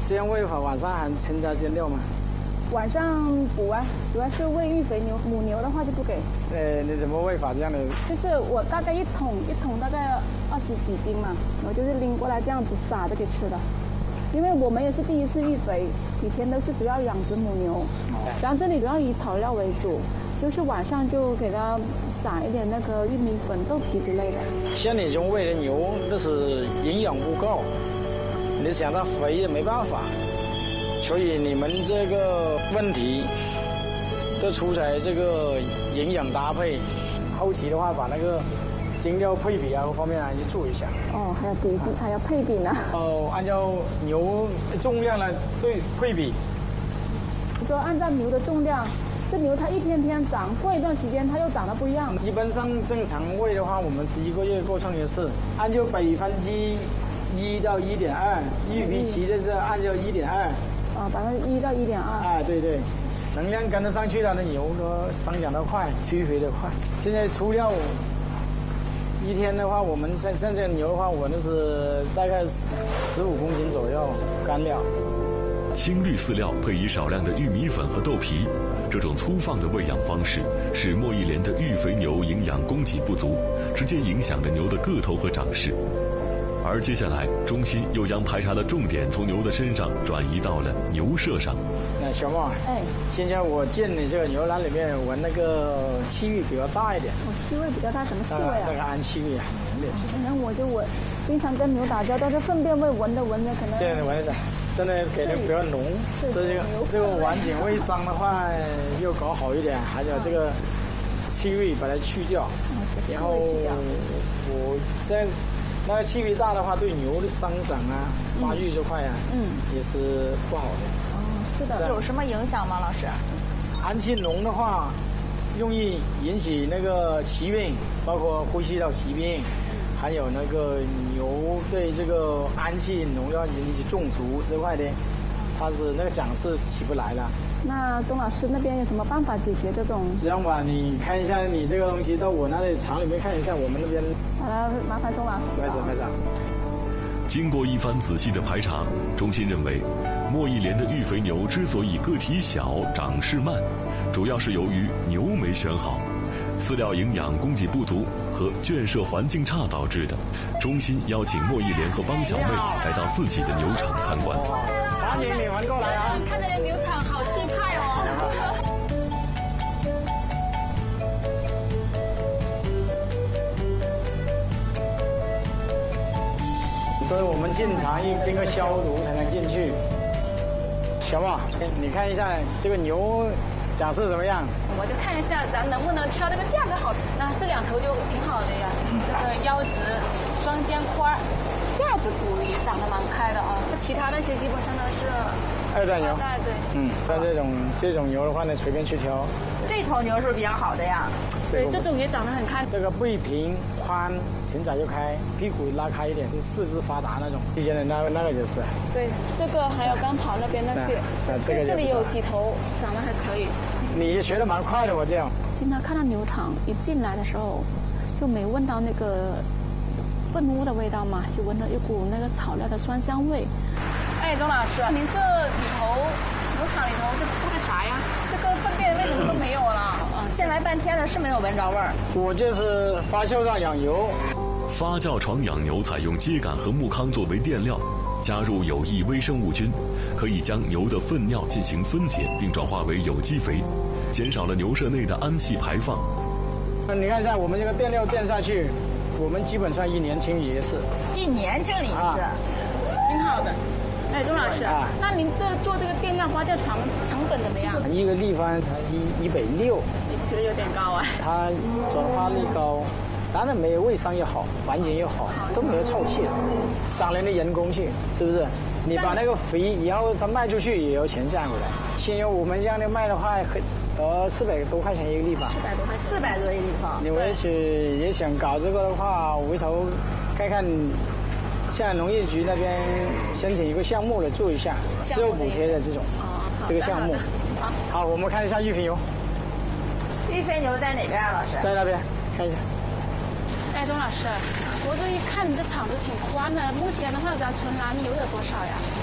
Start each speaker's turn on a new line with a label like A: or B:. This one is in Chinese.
A: 这样喂法晚上还添加煎料吗？
B: 晚上补啊，主要是喂育肥牛，母牛的话就不给。
A: 你怎么喂法这样的？
B: 就是我大概一桶大概20几斤嘛，我就是拎过来这样子撒着给吃的。因为我们也是第一次育肥，以前都是主要养殖母牛，然后这里主要以草料为主，就是晚上就给它撒一点那个玉米粉、豆皮之类的。
A: 像你这种喂的牛，那是营养不够，你想它肥也没办法。所以你们这个问题都出在这个营养搭配，后期的话把那个精料配比啊各方面啊去做一下。
B: 哦，还要比还要配比呢。
A: 哦，按照牛重量来配比。
B: 你说按照牛的重量，这牛它一天天长，过一段时间它又长得不一样。
A: 一般上正常喂的话，我们11个月过称一次，按照1%到1.2，育肥期的是按照1.2。
B: 1%到1.2。
A: 哎，对对，能量跟得上去，它的牛都生长得快，催肥得快。现在出料一天的话，我们像这牛的话，我那是大概15公斤左右干料。
C: 青绿饲料配以少量的玉米粉和豆皮，这种粗放的喂养方式，使莫一莲的育肥牛营养供给不足，直接影响着牛的个头和长势。而接下来，中心又将排查的重点从牛的身上转移到了牛舍上。
A: 小茂，现在我见你这个牛栏里面闻那个气味比较大一点。
B: 气味比较大，什么气味啊？
A: 那个氨气味啊，
B: 可能我经常跟牛打交道，这粪便味闻着可能。
A: 现在闻一下，真的给的比较浓，是这个环境卫生的话又搞好一点，还有这个气味把它去掉，然后我在。那个气味大的话，对牛的生长啊、发育这块啊，也是不好的。
B: 哦，是的。
D: 有什么影响吗，老师？
A: 氨气浓的话，容易引起那个疾病，包括呼吸道疾病，还有那个牛对这个氨气浓要引起中暑这块的，它是那个长势起不来了。
B: 那钟老师那边有什么办法解决这种？
A: 这样吧，你看一下你这个东西到我那里厂里面看一下，我们那边。
B: 好了，麻烦钟老师。
A: 没事。
C: 经过一番仔细的排查，中心认为，莫一莲的育肥牛之所以个体小、长势慢，主要是由于牛没选好，饲料营养供给不足和圈舍环境差导致的。中心邀请莫一莲和汪小妹来到自己的牛场参观。
A: 欢迎你们过来啊！
D: 看这个牛场好气派哦。
A: 所以我们进场要经过消毒才能进去。小茂，你看一下这个牛长势怎么样？
D: 我就看一下咱能不能挑这个架子好。那这两头就挺好的呀，这个腰直，双肩宽，架子骨也长得蛮开的啊。其他那些基本上都是
A: 2代牛。
D: 对。
A: 像这种牛的话呢，随便去挑。
D: 这头牛是不是比较好的呀？
B: 对，这种也长得很开。
A: 这个背平宽，挺早就开，屁股拉开一点，四肢发达那种。以前的那个就是。
B: 对，这个还有刚跑那边那些，这里有几头长得还可以。
A: 你学得蛮快的，我这样。
B: 经常看到牛场一进来的时候，就没闻到那个粪污的味道嘛，就闻到一股那个草料的酸香味。
D: 钟老师，您这里头牛场里头这铺的啥呀？这个粪便为什么都没有了？进来半天了，是没有闻着味儿。
A: 我这是发酵上养牛。
C: 发酵床养牛采用秸秆和木糠作为垫料，加入有益微生物菌，可以将牛的粪尿进行分解，并转化为有机肥，减少了牛舍内的氨气排放。
A: 你看一下我们这个垫料垫下去，我们基本上1年清理一次。
D: 1年清理一次，
B: 挺好的。钟老师，那您做这个垫料发酵床成本怎么样？
A: 一个立方才160，
B: 你不觉得有点高啊？
A: 它转化率高，当然没有卫生也好，环境也好，都没有臭气，伤人的人工去，是不是？你把那个肥以后它卖出去也有钱赚回来。现在我们这样的卖的话，400多块钱一个立方。
D: 400多一个立方。
A: 你回去也想搞这个的话，回头看看。像农业局那边申请一个项目来做一下，是有补贴的这个项目。好，我们看一下育肥牛。
D: 育肥牛在哪边啊，老师？
A: 在那边，看一下。
B: 钟老师，我这一看你的场子挺宽的，目前的话咱存栏牛有多少呀？